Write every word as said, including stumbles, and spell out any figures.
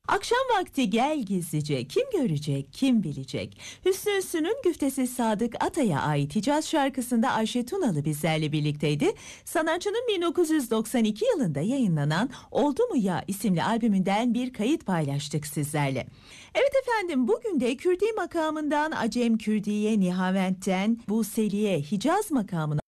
Akşam vakti gel gizlice, kim görecek, kim bilecek? Hüsnü Üssü'nün güftesi Sadık Atay'a ait Hicaz şarkısında Ayşe Tunalı bizlerle birlikteydi. Sanatçının bin dokuz yüz doksan iki yılında yayınlanan Oldu Mu Ya isimli albümünden bir kayıt paylaştık sizlerle. Evet efendim, bugün de Kürdi makamından Acem Kürdi'ye, Nihavent'ten Buseli'ye, Hicaz makamına